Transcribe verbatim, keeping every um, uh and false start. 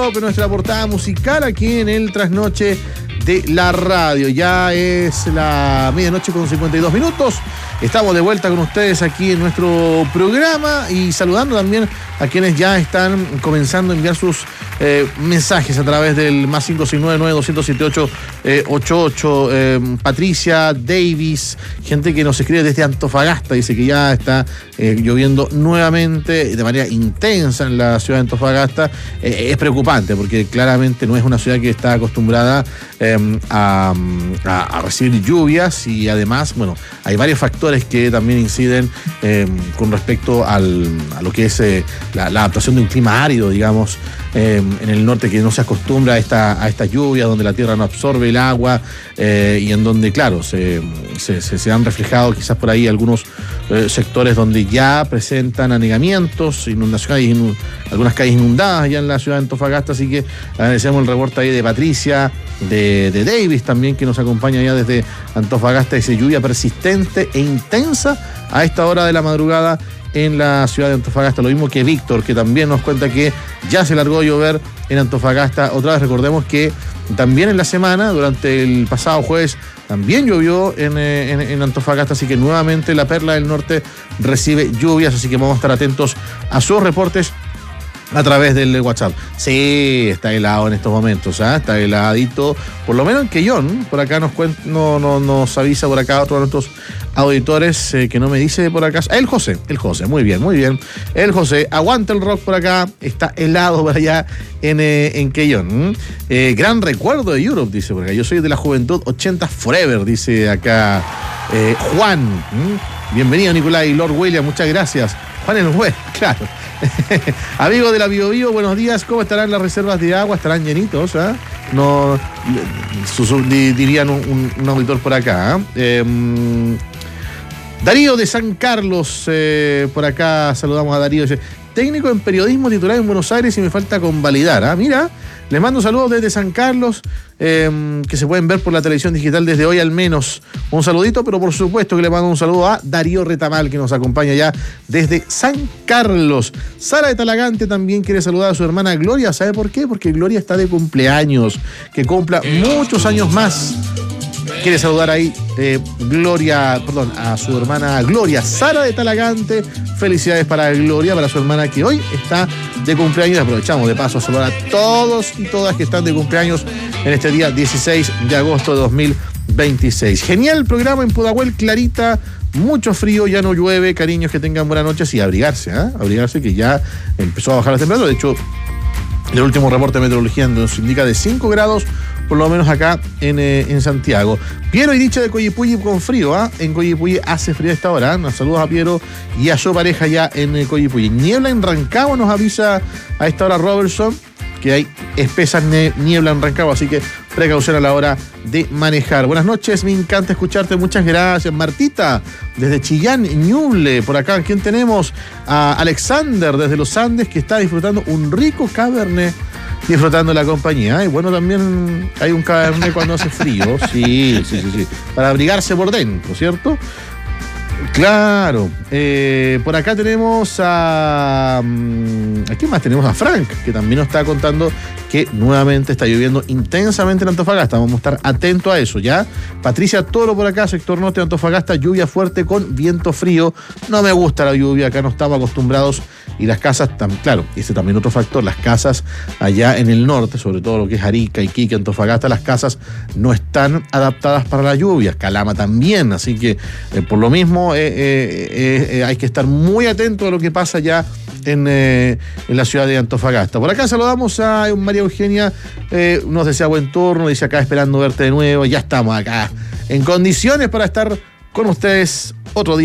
Rock, nuestra portada musical aquí en el Trasnoche de la radio. Ya es la medianoche con cincuenta y dos minutos. Estamos de vuelta con ustedes aquí en nuestro programa y saludando también a quienes ya están comenzando a enviar sus eh, mensajes a través del más cinco seis nueve nueve dos siete ocho ocho ocho. Eh, Patricia Davis, gente que nos escribe desde Antofagasta, dice que ya está eh, lloviendo nuevamente de manera intensa en la ciudad de Antofagasta. Eh, es preocupante porque claramente no es una ciudad que está acostumbrada eh, a, a, a recibir lluvias y además, bueno, hay varios factores que también inciden eh, con respecto al, a lo que es eh, la, la adaptación de un clima árido, digamos, eh, en el norte, que no se acostumbra a esta, a esta lluvia, donde la tierra no absorbe el agua eh, y en donde, claro, se, se, se, se han reflejado quizás por ahí algunos eh, sectores donde ya presentan anegamientos, inundaciones, inund, algunas calles inundadas allá en la ciudad de Antofagasta, así que agradecemos el reporte ahí de Patricia, de, de Davis también, que nos acompaña ya desde Antofagasta. Dice lluvia persistente e intensa a esta hora de la madrugada en la ciudad de Antofagasta. Lo mismo que Víctor, que también nos cuenta que ya se largó a llover en Antofagasta. Otra vez recordemos que también en la semana, durante el pasado jueves, también llovió en, en, en Antofagasta, así que nuevamente la Perla del Norte recibe lluvias, así que vamos a estar atentos a sus reportes a través del WhatsApp. Sí, está helado en estos momentos, ¿eh? Está heladito, por lo menos en Quellón. Por acá nos cuenta, no, no, nos avisa por acá otro de nuestros auditores eh, que no me dice por acá. El José, el José, muy bien, muy bien. El José, aguanta el rock por acá, está helado por allá en, eh, en Quellón. Eh, gran recuerdo de Europe, dice por acá. Yo soy de la juventud ochenta forever, dice acá eh, Juan. ¿Mm? Bienvenido, Nicolás y Lord William, muchas gracias. Juan el Juez, claro. Amigos de la Bio Bio, buenos días. ¿Cómo estarán las reservas de agua? ¿Estarán llenitos? ¿Eh? No, sus, dirían un, un auditor por acá. ¿eh? Eh, Darío de San Carlos, eh, por acá saludamos a Darío. Dice, técnico en periodismo titular en Buenos Aires y me falta convalidar. ¿ah? Mira, les mando saludos desde San Carlos, eh, que se pueden ver por la televisión digital desde hoy al menos. Un saludito, pero por supuesto que le mando un saludo a Darío Retamal, que nos acompaña ya desde San Carlos. Sara de Talagante también quiere saludar a su hermana Gloria. ¿Sabe por qué? Porque Gloria está de cumpleaños, que cumpla muchos años más. Quiere saludar ahí eh, Gloria, perdón, a su hermana Gloria, Sara de Talagante. Felicidades para Gloria, para su hermana que hoy está de cumpleaños. Aprovechamos de paso a saludar a todos y todas que están de cumpleaños en este día dieciséis de agosto de dos mil veintiséis. Genial programa en Pudahuel, Clarita, mucho frío, ya no llueve, cariños, que tengan buenas noches y abrigarse, ¿eh? Abrigarse, que ya empezó a bajar la temperatura. De hecho, el último reporte de meteorología nos indica de cinco grados, por lo menos acá en, eh, en Santiago. Piero y Dicha de Coyipulli con frío, ¿ah? ¿eh? En Coyipulli hace frío a esta hora. ¿eh? Nos saludos a Piero y a su pareja ya en eh, Coyipulli. Niebla en Rancagua, nos avisa a esta hora Robertson, que hay espesa niebla en Rancagua, así que precaución a la hora de manejar. Buenas noches, me encanta escucharte, muchas gracias. Martita, desde Chillán, Ñuble, por acá, ¿quién tenemos? A Alexander, desde los Andes, que está disfrutando un rico cabernet, disfrutando la compañía. Y bueno, también hay un cabernet cuando hace frío, sí, sí, sí, sí, para abrigarse por dentro, ¿cierto? Claro, eh, por acá tenemos a... ¿A quién más? Tenemos a Frank, que también nos está contando que nuevamente está lloviendo intensamente en Antofagasta. Vamos a estar atentos a eso, ¿ya? Patricia Toro por acá, sector norte de Antofagasta, lluvia fuerte con viento frío. No me gusta la lluvia, acá no estamos acostumbrados. Y las casas, claro, ese también otro factor, las casas allá en el norte, sobre todo lo que es Arica, Iquique, Antofagasta, las casas no están adaptadas para la lluvia. Calama también, así que eh, por lo mismo eh, eh, eh, hay que estar muy atento a lo que pasa ya en, eh, en la ciudad de Antofagasta. Por acá saludamos a María Eugenia, eh, nos desea buen turno, dice acá esperando verte de nuevo. Ya estamos acá en condiciones para estar con ustedes otro día.